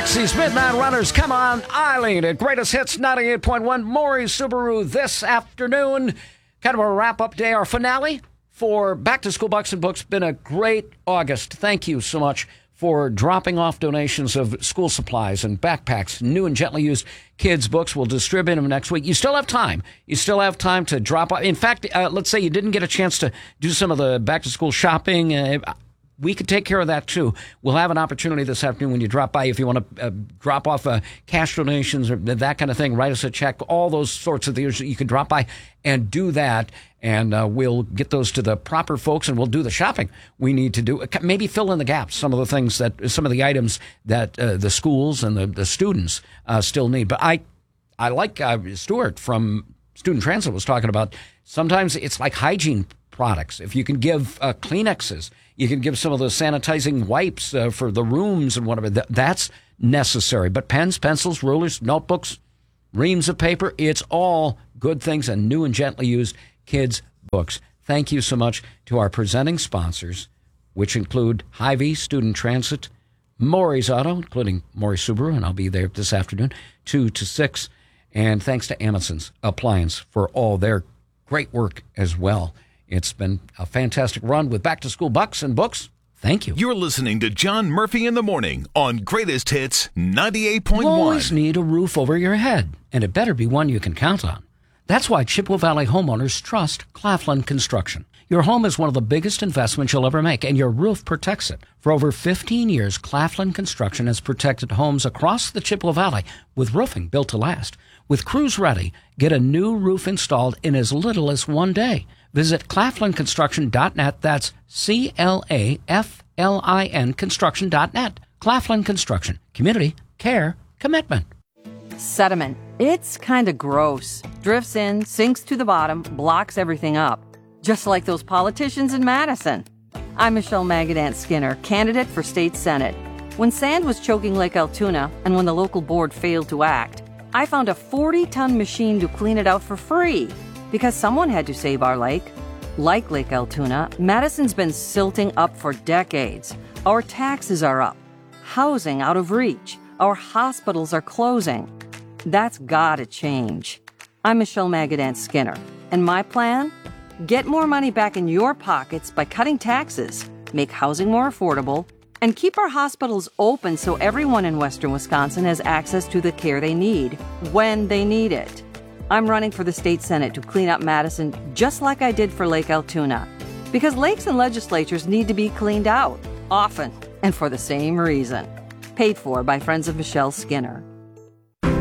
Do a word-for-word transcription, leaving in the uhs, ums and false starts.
Next, these Midnight Runners. Come on, Eileen at Greatest Hits ninety-eight point one. Maury Subaru this afternoon. Kind of a wrap-up day, our finale for Back to School Bucks and Books. Been a great August. Thank you so much for dropping off donations of school supplies and backpacks, new and gently used kids' books. We'll distribute them next week. You still have time. You still have time to drop off. In fact, uh, let's say you didn't get a chance to do some of the back-to-school shopping. Uh, we could take care of that, too. We'll have an opportunity this afternoon when you drop by. If you want to uh, drop off uh, cash donations or that kind of thing, write us a check, all those sorts of things. You can drop by and do that, and uh, we'll get those to the proper folks, and we'll do the shopping we need to do. Maybe fill in the gaps, some of the things that, some of the items that uh, the schools and the, the students uh, still need. But I, I like uh, Stuart from Student Transit was talking about, sometimes it's like hygiene products. If you can give uh, Kleenexes, you can give some of those sanitizing wipes uh, for the rooms and whatever. Th- that's necessary. But pens, pencils, rulers, notebooks, reams of paper, it's all good things and new and gently used kids' books. Thank you so much to our presenting sponsors, which include Hy-Vee, Student Transit, Maury's Auto, including Maury Subaru, and I'll be there this afternoon, two to six. And thanks to Amazon's Appliance for all their great work as well. It's been a fantastic run with Back to School Bucks and Books. Thank you. You're listening to John Murphy in the Morning on Greatest Hits ninety-eight point one. You always need a roof over your head, and it better be one you can count on. That's why Chippewa Valley homeowners trust Claflin Construction. Your home is one of the biggest investments you'll ever make, and your roof protects it. For over fifteen years, Claflin Construction has protected homes across the Chippewa Valley with roofing built to last. With crews ready, get a new roof installed in as little as one day. Visit claflin construction dot net. That's C L A F L I N construction dot net. Claflin Construction. Community, care, commitment. Sediment. It's kind of gross. Drifts in, sinks to the bottom, blocks everything up. Just like those politicians in Madison. I'm Michelle Magadant Skinner, candidate for state senate. When sand was choking Lake Altoona and when the local board failed to act, I found a forty-ton machine to clean it out for free. Because someone had to save our lake. Like Lake Altoona, Madison's been silting up for decades. Our taxes are up. Housing out of reach. Our hospitals are closing. That's gotta change. I'm Michelle Magadant Skinner. And my plan? Get more money back in your pockets by cutting taxes, make housing more affordable, and keep our hospitals open so everyone in Western Wisconsin has access to the care they need, when they need it. I'm running for the state senate to clean up Madison just like I did for Lake Altoona. Because lakes and legislatures need to be cleaned out, often, and for the same reason. Paid for by Friends of Michelle Skinner.